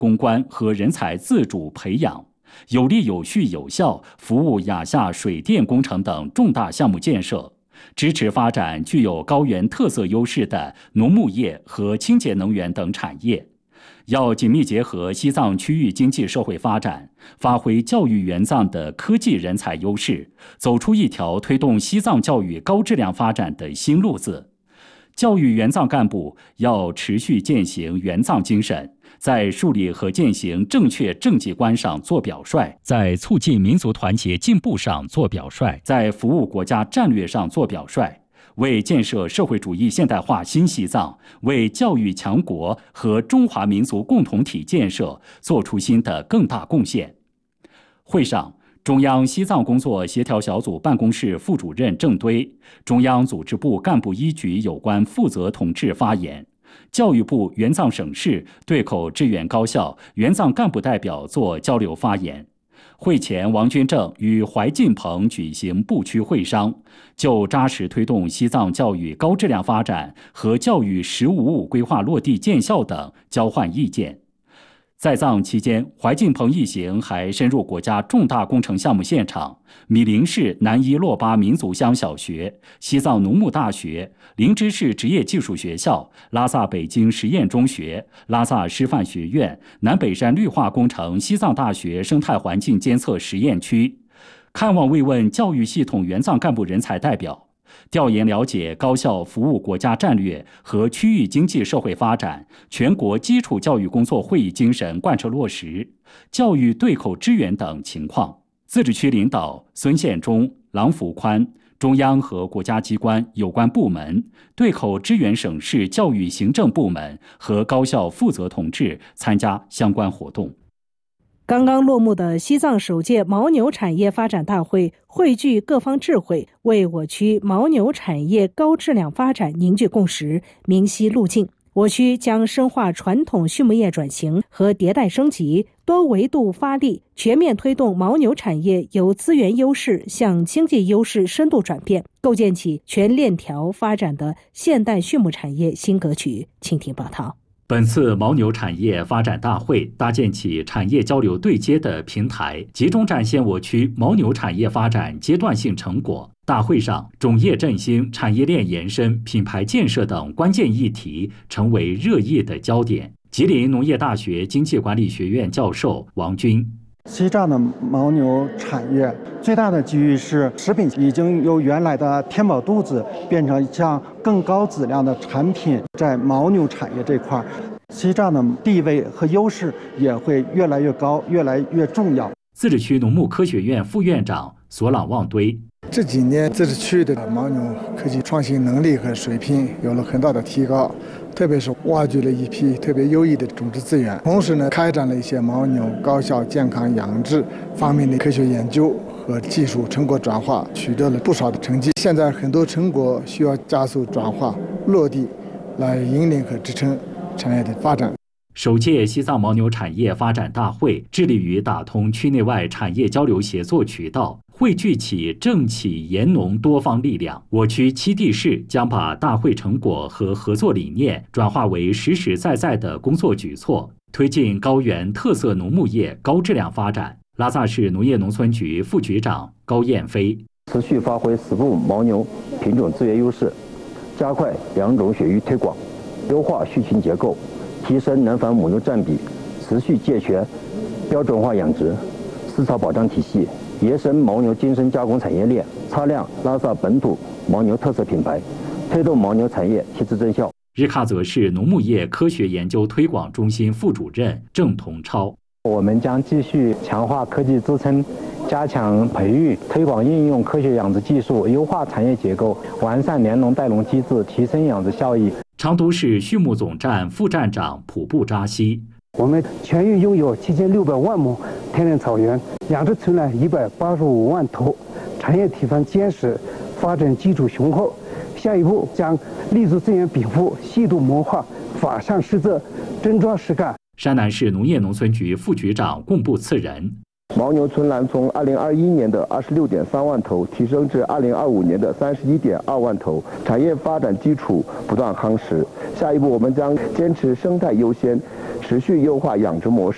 攻关和人才自主培养，有力、有序、有效服务亚夏水电工程等重大项目建设，支持发展具有高原特色优势的农牧业和清洁能源等产业。要紧密结合西藏区域经济社会发展，发挥教育援藏的科技人才优势，走出一条推动西藏教育高质量发展的新路子。教育援藏干部要持续践行援藏精神，在树立和践行正确政绩观上做表率，在促进民族团结进步上做表率，在服务国家战略上做表率，为建设社会主义现代化新西藏，为教育强国和中华民族共同体建设做出新的更大贡献。会上，中央西藏工作协调小组办公室副主任郑堆、中央组织部干部一局有关负责同志发言，教育部援藏省市对口支援高校援藏干部代表做交流发言。会前，王军正与怀进鹏举行部区会商，就扎实推动西藏教育高质量发展和教育“15+5”规划落地见效等交换意见。在藏期间，怀进鹏一行还深入国家重大工程项目现场，米林市南依洛巴民族乡小学、西藏农牧大学、林芝市职业技术学校、拉萨北京实验中学、拉萨师范学院、南北山绿化工程西藏大学生态环境监测实验区，看望慰问教育系统援藏干部人才代表，调研了解高校服务国家战略和区域经济社会发展全国基础教育工作会议精神贯彻落实、教育对口支援等情况。自治区领导孙宪忠、郎福宽、中央和国家机关有关部门对口支援省市教育行政部门和高校负责同志参加相关活动。 刚刚落幕的西藏首届牦牛产业发展大会汇聚各方智慧，为我区牦牛产业高质量发展凝聚共识，明晰路径。我区将深化传统畜牧业转型和迭代升级，多维度发力，全面推动牦牛产业由资源优势向经济优势深度转变，构建起全链条发展的现代畜牧产业新格局。请听报道。 本次牦牛产业发展大会搭建起产业交流对接的平台，集中展现我区牦牛产业发展阶段性成果。大会上，种业振兴、产业链延伸、品牌建设等关键议题成为热议的焦点。吉林农业大学经济管理学院教授王军。 西藏的牦牛产业最大的机遇是，食品已经由原来的填饱肚子变成像更高质量的产品。在牦牛产业这块，西藏的地位和优势也会越来越高，越来越重要。 自治区农牧科学院副院长索朗旺堆。 这几年自治区的牦牛科技创新能力和水平有了很大的提高，特别是挖掘了一批特别优异的种子资源，同时呢，开展了一些牦牛高效健康养殖方面的科学研究和技术成果转化，取得了不少的成绩。现在很多成果需要加速转化落地，来引领和支撑产业的发展。 首届西藏牦牛产业发展大会致力于打通区内外产业交流协作渠道，汇聚起政企研农多方力量。我区7地市将把大会成果和合作理念转化为实实在在的工作举措，推进高原特色农牧业高质量发展。拉萨市农业农村局副局长高燕飞。 持续发挥始部牦牛品种资源优势，加快良种血育推广，优化畜群结构，提升南繁母牛占比，持续健全标准化养殖、饲草保障体系，延伸牦牛精深加工产业链，擦亮拉萨本土牦牛特色品牌，推动牦牛产业提质增效。 日喀则市农牧业科学研究推广中心副主任郑同超。 我们将继续强化科技支撑，加强培育、推广应用科学养殖技术，优化产业结构，完善联农带农机制，提升养殖效益。 成都市畜牧总站副站长普布扎西。 我们全域拥有7600万亩天然草原，养殖存栏185万头，产业体范坚实，发展基础雄厚。下一步将立足资源禀赋，细度谋划，法上施策，真抓实干。 山南市农业农村局副局长贡布次仁。 牦牛存栏从2021年的26.3万头提升至2025年的31.2万头，产业发展基础不断夯实。下一步，我们将坚持生态优先，持续优化养殖模式，